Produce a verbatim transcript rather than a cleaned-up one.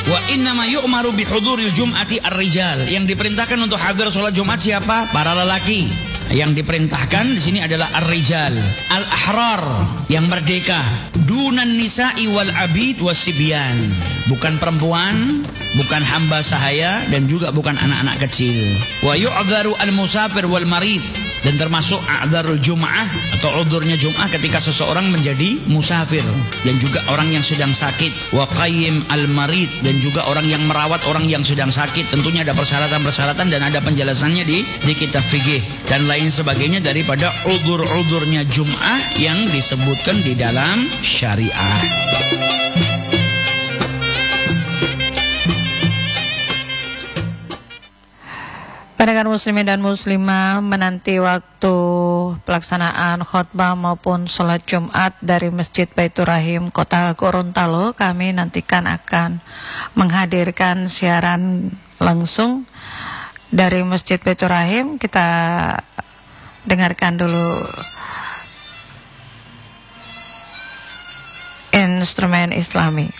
Wa innama yu'maru bihuduril jum'ati ar-rijal. Yang diperintahkan untuk hadir sholat Jumat siapa? Para lelaki. Yang diperintahkan di sini adalah ar-rijal, al-ahrar, yang merdeka. Dunan nisa'i wal abid wasibyan. Bukan perempuan, bukan hamba sahaya, dan juga bukan anak-anak kecil. Wa yu'dharu al-musafir wal marid. Dan termasuk a'dzarul jum'ah atau udurnya jum'ah ketika seseorang menjadi musafir, dan juga orang yang sedang sakit. Wa qayyim al-marid, dan juga orang yang merawat orang yang sedang sakit. Tentunya ada persyaratan-persyaratan dan ada penjelasannya di di kitab fikih dan lain sebagainya daripada udur-udurnya jum'ah yang disebutkan di dalam syariah. Pendengar muslimin dan muslimah, menanti waktu pelaksanaan khutbah maupun sholat Jumat dari Masjid Baitur Rahim Kota Gorontalo, kami nantikan akan menghadirkan siaran langsung dari Masjid Baitur Rahim. Kita dengarkan dulu instrumen Islami.